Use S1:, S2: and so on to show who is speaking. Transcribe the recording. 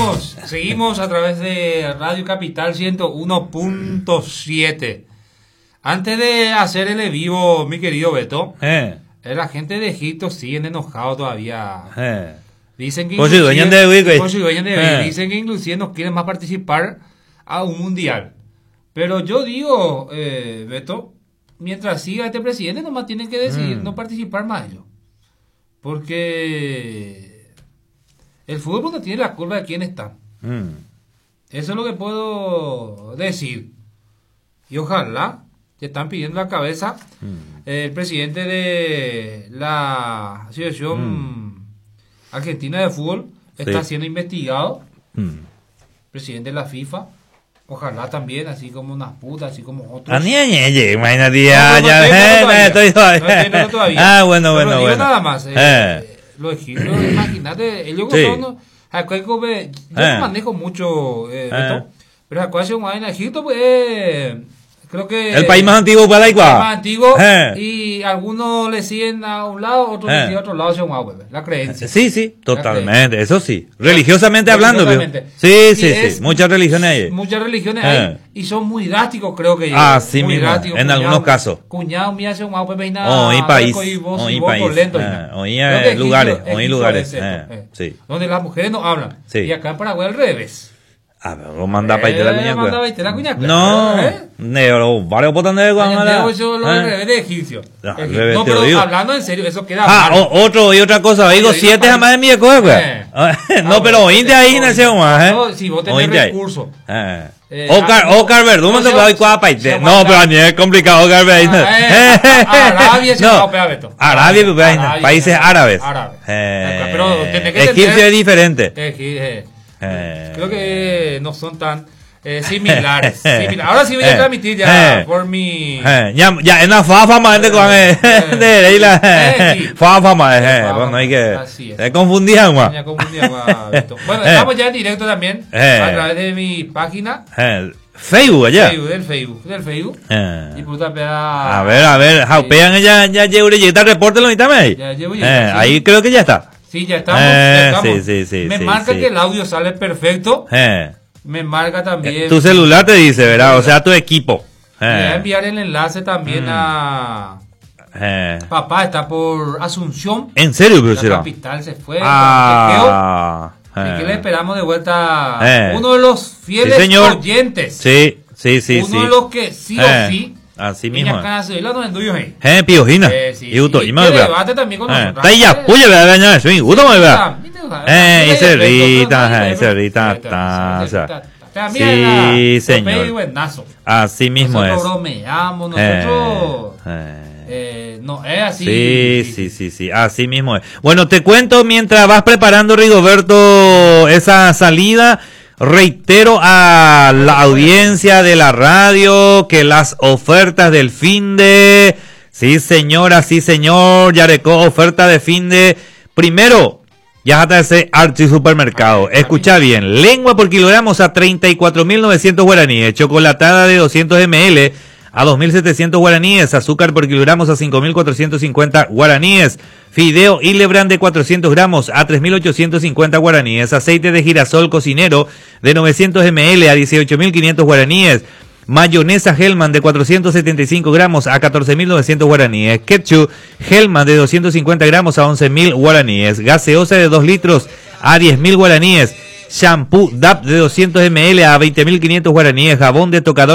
S1: Seguimos a través de Radio Capital 101.7. Antes de hacer el en vivo, mi querido Beto, la gente de Egipto siguen enojados todavía. Dicen que dicen que inclusive no quieren más participar a un mundial. Pero yo digo, Beto, mientras siga este presidente nomás tienen que decidir no participar más ellos. Porque el fútbol no tiene la culpa de quién está. Eso es lo que puedo decir. Y ojalá te están pidiendo la cabeza el presidente de la Asociación Argentina de Fútbol está siendo investigado. Presidente de la FIFA. Ojalá también, así como unas putas, así como otros.
S2: Imagínate, bueno.
S1: Nada más. Los egipcios, imagínate, ellos yo no manejo mucho esto, pero acá en Egipto, pues, creo que
S2: el país más antiguo para
S1: el más antiguo, y algunos le siguen a un lado, otros le siguen a otro lado, la creencia.
S2: Sí, totalmente, eso sí, religiosamente hablando. Sí, muchas religiones hay.
S1: Y son muy drásticos, creo que.
S2: Sí mismo, en algunos casos.
S1: Cuñado mío hace un agua,
S2: país, lugares,
S1: donde las mujeres no hablan. Y acá en Paraguay al revés.
S2: A ver, vos mandás para irte la cuñaca.
S1: No,
S2: varios botones de guamala.
S1: Eso lo al revés de egipcio.
S2: No,
S1: pero hablando en serio, eso queda
S2: mal. Otra cosa, digo, 7 jamás de mi escuela. No, pero oíste ahí, nació más,
S1: si vos tenés recursos.
S2: Oscar Verdú, te voy a paite. No, pero a mí es complicado, Oscar Verdú. Arabia, países árabes.
S1: Pero
S2: egipcio es diferente.
S1: Creo que no son tan similares. Ahora sí voy a transmitir ya por mi.
S2: Ya en la fafa más de fafa más. Bueno, hay que. Se confundían más.
S1: Bueno, estamos ya en directo también a través de mi página.
S2: Facebook allá.
S1: Del Facebook. Y puta
S2: a ver, jaupean ya llegué repórtelo y también. Ahí creo que ya está.
S1: Sí, ya estamos.
S2: Sí.
S1: Me marca que el audio sale perfecto. Me marca también.
S2: Tu celular te dice, ¿verdad? O sea, tu equipo.
S1: Voy a enviar el enlace también a. Papá está por Asunción.
S2: ¿En serio,
S1: la capital se fue. Y que le esperamos de vuelta uno de los fieles oyentes.
S2: Sí.
S1: Uno de los que sí o sí.
S2: Así mismo.
S1: Piojina.
S2: Y Uto, y más
S1: debate también con nosotros.
S2: Está ya, puya, ¿verdad? Sí, Uto, ¿verdad? Y se rita. Sí, señor. Así mismo es.
S1: Nosotros bromeamos, nosotros. No, es así.
S2: Sí, así mismo es. Bueno, te cuento mientras vas preparando, Rigoberto, esa salida. Reitero a la audiencia de la radio que las ofertas del finde, sí señora, sí señor, Yarecó, oferta de finde, primero, ya hasta ese Archi Supermercado, escucha bien, lengua por kilogramos a 34.900 guaraníes, chocolatada de 200 ml a 2.700 guaraníes, azúcar por kilogramos a 5.450 guaraníes, fideo Hildebrand de 400 gramos a 3.850 guaraníes, aceite de girasol cocinero de 900 ml a 18.500 guaraníes, mayonesa Hellman de 475 gramos a 14.900 guaraníes, ketchup Hellman de 250 gramos a 11.000 guaraníes, gaseosa de 2 litros a 10.000 guaraníes, shampoo DAP de 200 ml a 20.500 guaraníes, jabón de tocador